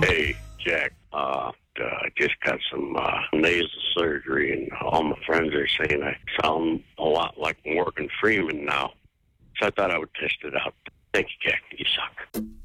Hey, Jack. I just got some nasal surgery, and all my friends are saying I sound a lot like Morgan Freeman now. So I thought I would test it out. Thank you, Jack. You suck.